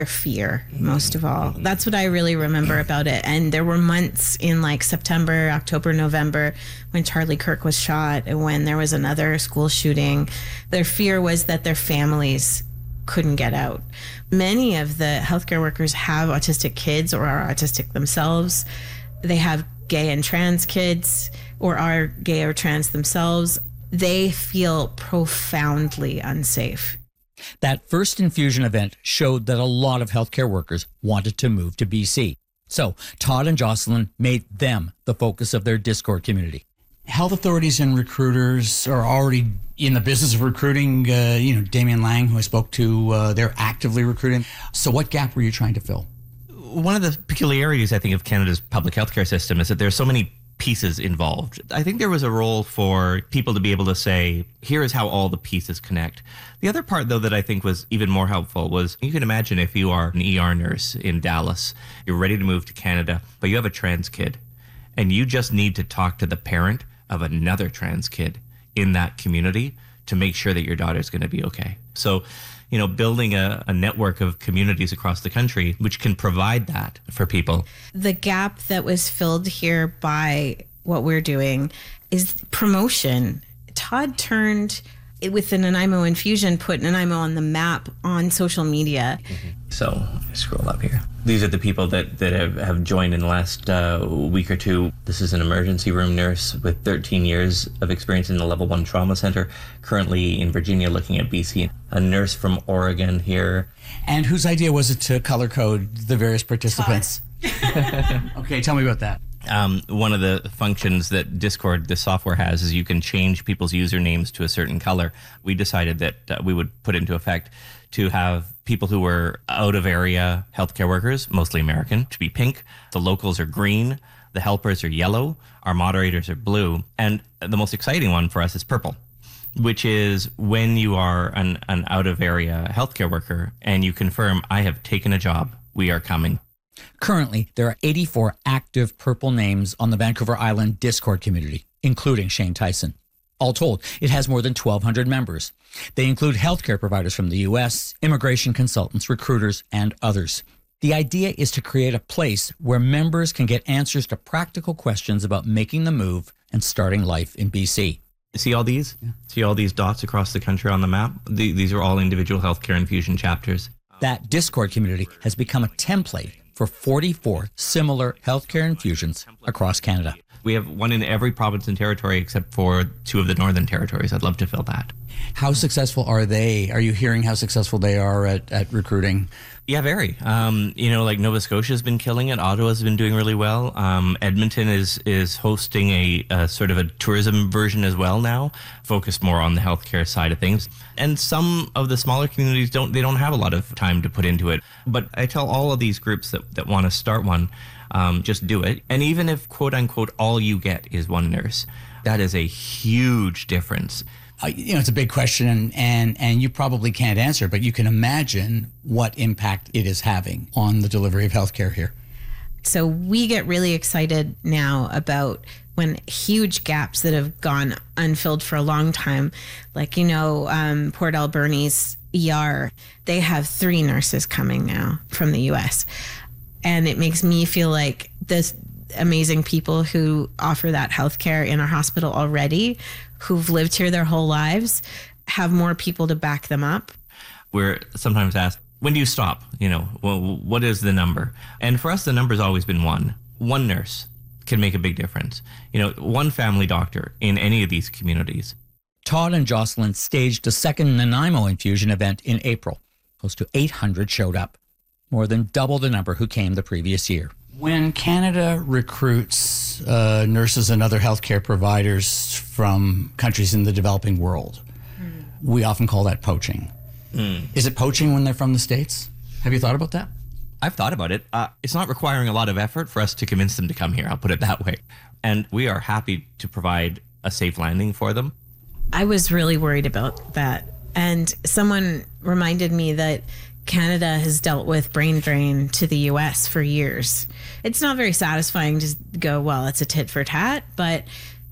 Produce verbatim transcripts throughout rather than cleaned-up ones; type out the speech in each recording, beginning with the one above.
Fear, most of all. That's what I really remember about it. And there were months in like September, October, November when Charlie Kirk was shot and when there was another school shooting. Their fear was that their families couldn't get out. Many of the healthcare workers have autistic kids or are autistic themselves. They have gay and trans kids or are gay or trans themselves. They feel profoundly unsafe. That first infusion event showed that a lot of healthcare workers wanted to move to B C. So Todd and Jocelyn made them the focus of their Discord community. Health authorities and recruiters are already in the business of recruiting. Uh, you know, Damien Lang, who I spoke to, uh, they're actively recruiting. So what gap were you trying to fill? One of the peculiarities, I think, of Canada's public healthcare system is that there's so many pieces involved. I think there was a role for people to be able to say, here is how all the pieces connect. The other part, though, that I think was even more helpful was you can imagine if you are an E R nurse in Dallas, you're ready to move to Canada, but you have a trans kid, and you just need to talk to the parent of another trans kid in that community to make sure that your daughter's going to be okay. So, you know, building a, a network of communities across the country which can provide that for people. The gap that was filled here by what we're doing is promotion. Todd turned, with the Nanaimo infusion, put Nanaimo on the map on social media. Mm-hmm. So, scroll up here. These are the people that, that have, have joined in the last uh, week or two. This is an emergency room nurse with thirteen years of experience in the level one trauma center, currently in Virginia looking at B C. A nurse from Oregon here. And whose idea was it to color code the various participants? Okay, tell me about that. Um, one of the functions that Discord, the software, has is you can change people's usernames to a certain color. We decided that uh, we would put into effect to have people who were out of area healthcare workers, mostly American, to be pink. The locals are green. The helpers are yellow. Our moderators are blue. And the most exciting one for us is purple, which is when you are an, an out of area healthcare worker and you confirm, I have taken a job, we are coming. Currently, there are eighty-four active purple names on the Vancouver Island Discord community, including Shane Tyson. All told, it has more than twelve hundred members. They include healthcare providers from the U S, immigration consultants, recruiters, and others. The idea is to create a place where members can get answers to practical questions about making the move and starting life in B C. See all these? Yeah. See all these dots across the country on the map? The, these are all individual healthcare infusion chapters. That Discord community has become a template for forty-four similar healthcare infusions across Canada. We have one in every province and territory except for two of the northern territories. I'd love to fill that. How successful are they? Are you hearing how successful they are at, at recruiting? Yeah, very. Um, you know, like Nova Scotia's been killing it. Ottawa's been doing really well. Um, Edmonton is is hosting a, a sort of a tourism version as well now, focused more on the healthcare side of things. And some of the smaller communities don't they don't have a lot of time to put into it. But I tell all of these groups that, that want to start one, um, just do it. And even if quote unquote all you get is one nurse, that is a huge difference. Uh, you know, it's a big question, and, and and you probably can't answer, but you can imagine what impact it is having on the delivery of healthcare here. So we get really excited now about when huge gaps that have gone unfilled for a long time, like, you know, um, Port Alberni's E R, they have three nurses coming now from the U S. And it makes me feel like this amazing people who offer that healthcare in our hospital already, who've lived here their whole lives, have more people to back them up. We're sometimes asked, when do you stop? You know, well, what is the number? And for us, the number's always been one. One nurse can make a big difference. You know, one family doctor in any of these communities. Todd and Jocelyn staged a second Nanaimo infusion event in April. Close to eight hundred showed up, more than double the number who came the previous year. When Canada recruits uh, nurses and other healthcare providers from countries in the developing world, mm. we often call that poaching. Mm. Is it poaching when they're from the States? Have you thought about that? I've thought about it. Uh, it's not requiring a lot of effort for us to convince them to come here. I'll put it that way. And we are happy to provide a safe landing for them. I was really worried about that. And someone reminded me that Canada has dealt with brain drain to the U S for years. It's not very satisfying to go, well, it's a tit for tat, but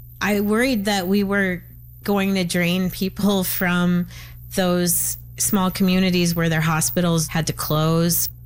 I worried that we were going to drain people from those small communities where their hospitals had to close.